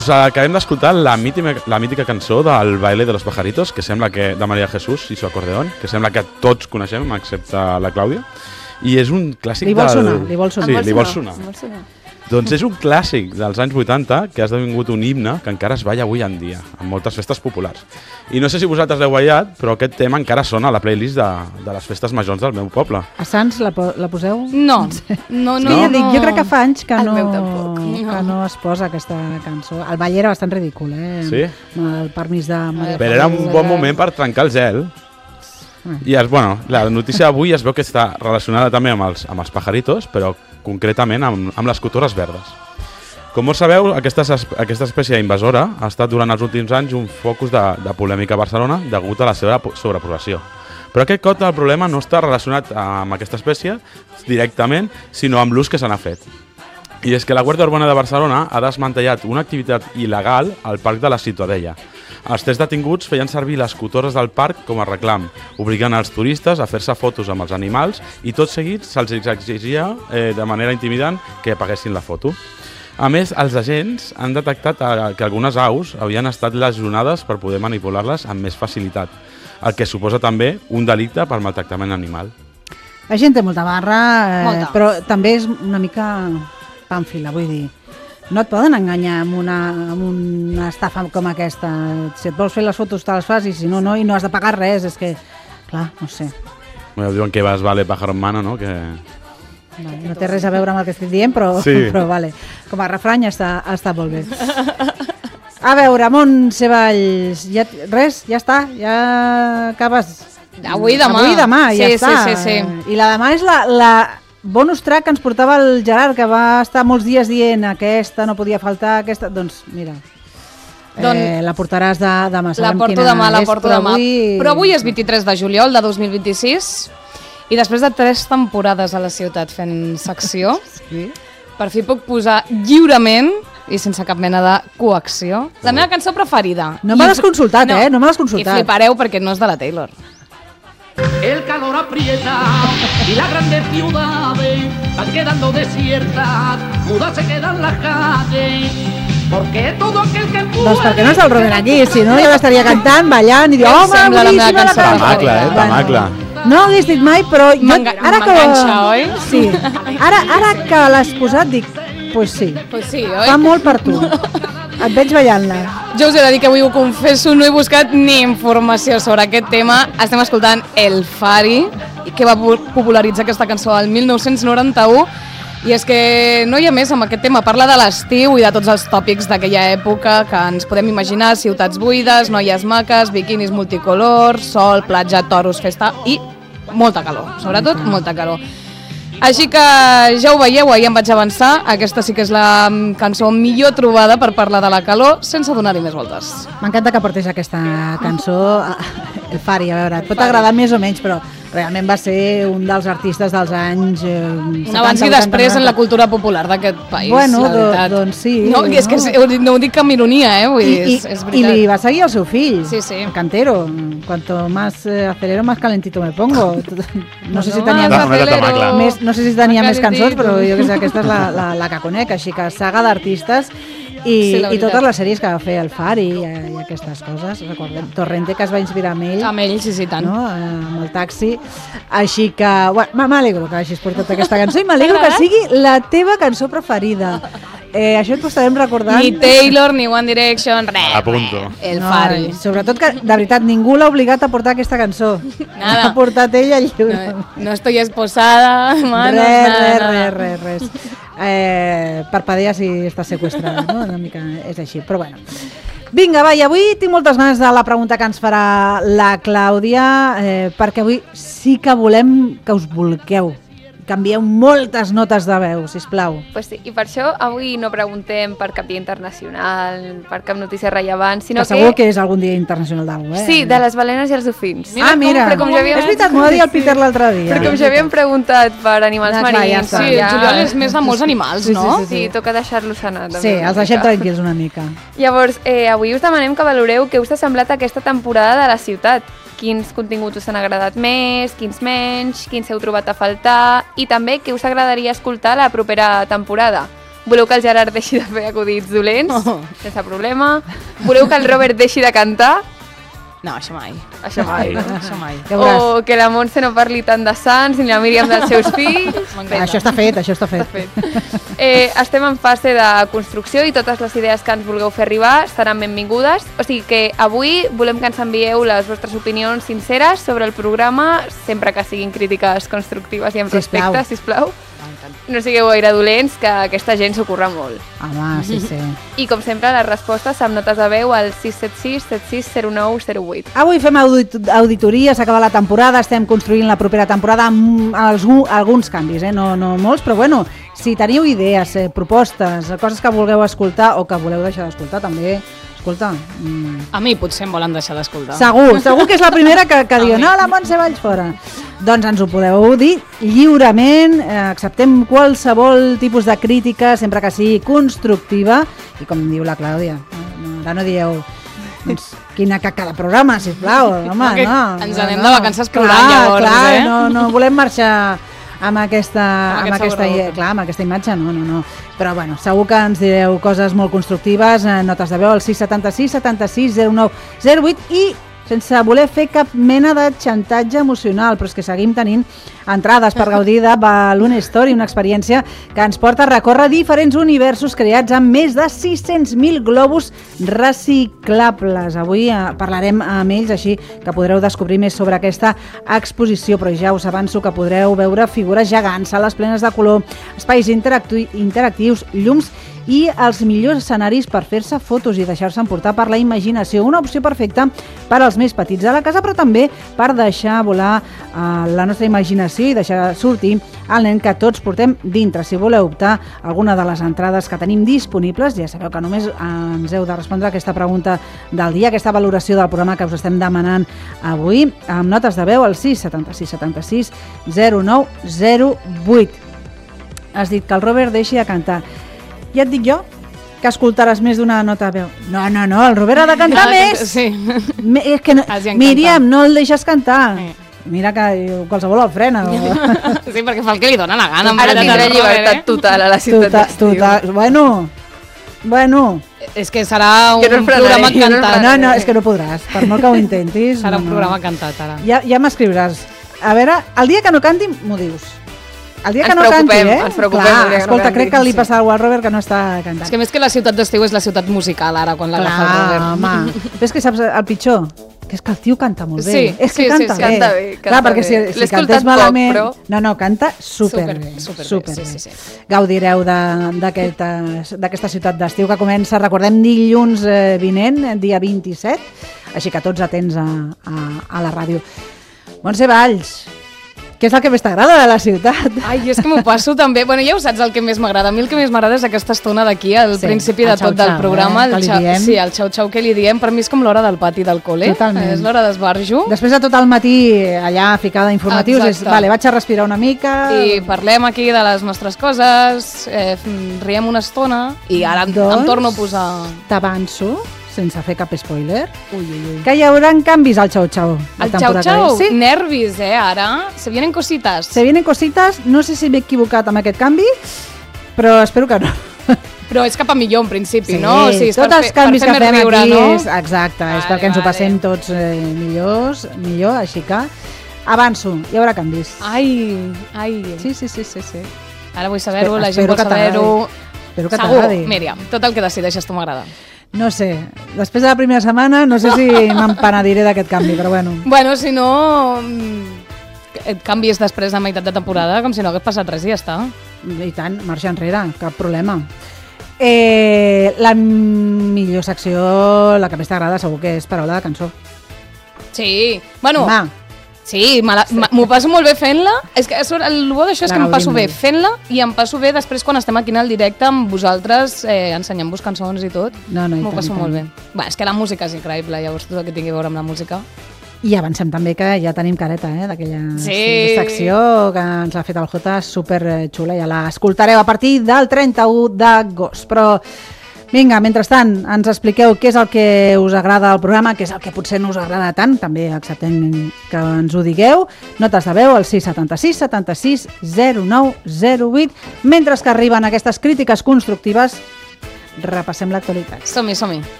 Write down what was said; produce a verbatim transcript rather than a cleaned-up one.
Acabem d'escoltar la mítica, la mítica cançó del Baile de los Pajaritos, que sembla que de María Jesús i su acordeón, que sembla que tots coneixem, excepte la Clàudia, i és un clàssic li vol del... sonar, li vol sonar. Sí, li vol sonar. Vol sonar. Doncs és un clàssic dels anys vuitanta que ha esdevingut un himne que encara es balla avui en dia, en moltes festes populars. I no sé si vosaltres l'heu ballat, però aquest tema encara sona a la playlist de, de les festes majors del meu poble. A Sants la, po la poseu? No, no, no. no, ja dic, jo crec que fa anys que el no, no. que no es posa aquesta cançó. El ball era bastant ridícul, eh? Sí? El permís de... Però era un bon moment per trencar el gel. I es, bueno, la notícia d'avui es veu que està relacionada també amb els, amb els pajaritos, però concretament amb, amb les cotores verdes. Com molts sabeu, aquesta, aquesta espècie invasora ha estat durant els últims anys un focus de, de polèmica a Barcelona degut a la seva sobrepoblació. Però aquest cop el problema no està relacionat amb aquesta espècie directament, sinó amb l'ús que se n'ha fet. I és que la Guàrdia Urbana de Barcelona ha desmantellat una activitat il·legal al Parc de la Ciutadella. Els tres detinguts feien servir les cotores del parc com a reclam, obligant els turistes a fer-se fotos amb els animals i tot seguit se'ls exigia eh, de manera intimidant que apaguessin la foto. A més, els agents han detectat que algunes aus havien estat lesionades per poder manipular-les amb més facilitat, el que suposa també un delicte per maltractament animal. La gent té molta barra, eh, molta. Però també és una mica pàmfila, vull dir. No et poden enganyar amb una, amb una estafa com aquesta. Si et vols fer les fotos te les fas i si no, no, i no has de pagar res. És que, clar, no sé. Bueno, diuen que vas vale pájaro en mano, no? Que... Vale, no té res a veure amb el que estic dient, però, sí. però vale. Com a refrany està, està molt bé. A veure, Montse Valls, ja, res, ja està, ja acabes. Avui demà. Avui demà, ja sí, està. Sí, sí, sí. I la demà és la... la bonus track que ens portava el Gerard, que va estar molts dies dient aquesta no podia faltar, aquesta... Doncs mira, Don... eh, la portaràs de, demà. La porto demà, la porto però demà. Avui... Però avui és vint-i-tres de juliol de dos mil vint-i-sis i després de tres temporades a la ciutat fent secció, sí. Per fi puc posar lliurement i sense cap mena de coacció la meva cançó preferida. No me l'has consultat, no. eh? No me l'has consultat. I flipareu perquè no és de la Taylor. El calor aprieta y las grandes ciudades van quedando desiertas, mudas se quedan las calles, porque todo aquel que puede... Doncs perquè no és el Robert aquí, si no jo estaria cantant, ballant i dir, home, sembla la meva boníssima la cançó cançó. Tamacle, eh? Tamacle. No ho hagués dit mai, però jo, ara que... M'enganxa, oi? Sí, ara, ara que l'has posat dic, pues sí, Pues sí, oi? fa molt per tu. Et veig ballant-la. Jo us he de dir que avui ho confesso, no he buscat ni informació sobre aquest tema. Estem escoltant El Fari, que va popularitzar aquesta cançó el mil nou-cents noranta-u, i és que no hi ha més amb aquest tema. Parla de l'estiu i de tots els tòpics d'aquella època que ens podem imaginar: ciutats buides, noies maques, biquinis multicolors, sol, platja, toros, festa i molta calor, sobretot molta calor. Així que ja ho veieu, ahir em vaig avançar, aquesta sí que és la cançó millor trobada per parlar de la calor sense donar-hi més voltes. M'encanta que portés aquesta cançó, El Fari, a veure, et pot agradar més o menys, però realment va ser un dels artistes dels anys eh, Un abans i després en la cultura popular d'aquest país, bueno, la veritat. Do, doncs sí. No, és que no, no ho dic amb ironia, eh? Vull dir, I, és, és i, veritat. I li va seguir el seu fill, Sí, sí. el Cantero. Cuanto más eh, acelero, más calentito me pongo. No sé si No, tenia, más Una mica tamacle. acelero. més, no sé si tenia més Calentito. cançons, però jo que sé, aquesta és la, la, la que conec, així que saga d'artistes i, Sí, la i veritat. totes les sèries que va fer el Fari i, i aquestes coses. Recordem, Torrente, que es va inspirar en ell, Amb ell, sí, sí, tant. no? Eh, amb el taxi. Així que, bueno, m'alegro que hagis portat aquesta cançó i m'alegro que sigui la teva cançó preferida. Eh, això t'ho estarem recordant. Ni Taylor, ni One Direction, res. Apunto. El No, Fari. i sobretot que, de veritat, ningú l'ha obligat a portar aquesta cançó. Nada. L'ha portat ella lliure. No, no estoy esposada, manos, res, nada, res, nada. res, res, res. Eh, parpadea si està sequestrada, no? Una mica és així, però bueno. Vinga, va, i avui tinc moltes ganes de la pregunta que ens farà la Clàudia, eh, perquè avui sí que volem que us volqueu. Canvieu moltes notes de veu, sisplau. Pues sí, i per això avui no preguntem per cap dia internacional, per cap notícia rellevant, sinó Que segur que és algun dia internacional d'algú, eh? Sí, de les balenes i els dofins. Ah, mira, però com ja havíem... és veritat, m'ho va dir el Peter l'altre dia. Però com ja havíem preguntat per animals Ah, clar, ja marins... està. Sí, el Juliol és més de molts animals, Sí, sí, no? sí, Sí, toca deixar-los anar. també Sí, una els deixem mica. tranquils una mica. Llavors, eh, avui us demanem que valoreu què us ha semblat aquesta temporada de la ciutat. Quins continguts us han agradat més, quins menys, quins heu trobat a faltar i també què us agradaria escoltar la propera temporada. Voleu que el Gerard deixi de fer acudits dolents? Oh. Sense problema. Voleu que el Robert deixi de cantar? No, això mai. Això mai. Això mai. O que la Montse no parli tant de Sants ni la Míriam dels seus fills. Això està fet, això està fet. Està fet. Eh, estem en fase de construcció i totes les idees que ens vulgueu fer arribar seran benvingudes. O sigui que avui volem que ens envieu les vostres opinions sinceres sobre el programa, sempre que siguin crítiques constructives i amb respecte, sisplau. No sigueu gaire dolents, que aquesta gent s'ho curra molt. Home, sí, sí. I com sempre, les respostes amb notes de veu al sis set sis set sis zero nou zero vuit. Avui fem audit auditoria, s'acaba la temporada, estem construint la propera temporada amb algun, alguns canvis, eh? no, no molts, però bueno, si teniu idees, eh, propostes, coses que vulgueu escoltar o que voleu deixar d'escoltar també, escolta... Mm. A mi potser em volen deixar d'escoltar. Segur, segur que és la primera que, que diu no, la Montse Valls fora. Doncs ens ho podeu dir lliurement, eh, acceptem qualsevol tipus de crítica, sempre que sigui constructiva, i com diu la Clàudia, no, ara no dieu doncs, quina caca de programa, sisplau, home, no. Ens no, anem no. de vacances plorant llavors, clar, eh? No, no volem marxar amb aquesta, amb, amb, aquesta, clar, amb aquesta imatge, no, no, no. Però bueno, segur que ens direu coses molt constructives, eh, notes de veu al sis set sis set sis zero nou zero vuit i sense voler fer cap mena de xantatge emocional, però és que seguim tenint entrades per gaudir de Balloon Story, una experiència que ens porta a recórrer diferents universos creats amb més de sis-cents mil globus reciclables. Avui eh, parlarem amb ells, així que podreu descobrir més sobre aquesta exposició, però ja us avanço que podreu veure figures gegants, sales plenes de color, espais interacti interactius, llums i els millors escenaris per fer-se fotos i deixar-se emportar per la imaginació. Una opció perfecta per als més petits de la casa, però també per deixar volar uh, la nostra imaginació i deixar sortir el nen que tots portem dintre. Si voleu optar a alguna de les entrades que tenim disponibles, ja sabeu que només ens heu de respondre a aquesta pregunta del dia, aquesta valoració del programa que us estem demanant avui, amb notes de veu al sis set sis set sis zero nou zero vuit. Has dit que el Robert deixi de cantar. Ja et dic jo que escoltaràs més d'una nota de veu. No, no, no, el Robert ha de cantar no, més. Sí. Me, és que no, Míriam, no el deixes cantar. Sí. Mira que qualsevol el frena. O... Sí, perquè fa el que li dona la gana. Ara tindrà llibertat total a la ciutat d'estiu. Total, bueno, bueno. És que serà un no programa no cantat. No, no, és que no podràs, per molt que ho intentis. Serà no, un programa cantat, ara. Ja, ja m'escriuràs. A veure, el dia que no canti, m'ho dius. El dia que ens no canti, eh? Ens preocupem. Clar, escolta, no crec que li passa alguna cosa al Robert que no està cantant. És que més que la ciutat d'estiu és la ciutat musical, ara, quan l'agafa el Robert. Home, però és que saps el pitjor? Que és que el tio canta molt bé. Sí, és que sí, canta, sí, bé. canta bé. Canta Clar, perquè si, si cantés malament... Poc, però... No, no, canta superbé. Super, super sí, sí, sí. Gaudireu d'aquesta ciutat d'estiu que comença, recordem, dilluns eh, vinent, dia vint-i-set, així que tots atents a, a, a la ràdio. Montse Valls, què és el que més t'agrada de la ciutat? Ai, és que m'ho passo també. Bueno, ja ho saps el que més m'agrada. A mi el que més m'agrada és aquesta estona d'aquí, al sí, principi de tot del programa. Eh? El xau, sí, el xau-xau que li diem. Per mi és com l'hora del pati del col·le. Totalment. És l'hora d'esbarjo. Després de tot el matí allà ficada informatius, és, vale, vaig a respirar una mica... I parlem aquí de les nostres coses, eh, riem una estona i ara doncs, em torno a posar... T'avanço, sense fer cap spoiler, ui, ui, ui. que hi haurà canvis al xau-xau. El xau-xau? Sí. Nervis, eh, ara. Se vienen cositas. Se vienen cositas. No sé si m'he equivocat amb aquest canvi, però espero que no. Però és cap a millor, en principi, sí, no? O sigui, tots els canvis que fem riure, aquí, no? és, exacte, vale, és perquè ens ho passem vale. tots eh, millors, millor, així que avanço, hi haurà canvis. Ai, ai. Sí, sí, sí, sí, sí. Ara vull saber-ho, la gent vol saber-ho. Espero que segur, t'agradi. Míriam, tot el que decideixes tu m'agrada. No sé, després de la primera setmana no sé si m'empenediré d'aquest canvi, però bueno. Bueno, si no, et canvies després de meitat de temporada, com si no hagués passat res i ja està. I tant, marxa enrere, cap problema. Eh, la millor secció, la que més t'agrada, segur que és Paraula de cançó. Sí, bueno... Home. Sí, m'ho passo molt bé fent-la. És que el bo d'això és que em passo bé fent-la i em passo bé després quan estem aquí en el directe amb vosaltres eh, ensenyant-vos cançons i tot. No, no, m'ho passo molt bé. Va, és que la música és increïble, llavors tot el que tingui a veure amb la música. I avancem també que ja tenim careta, eh, d'aquella sí. secció que ens ha fet el Jota, super xula, ja l'escoltareu a partir del trenta-u d'agost. Però Vinga, mentrestant, ens expliqueu què és el que us agrada del programa, què és el que potser no us agrada tant, també acceptem que ens ho digueu. Notes de veu al sis setanta sis setanta sis zero nou zero vuit. Mentre que arriben aquestes crítiques constructives, repassem l'actualitat. Som-hi, som-hi.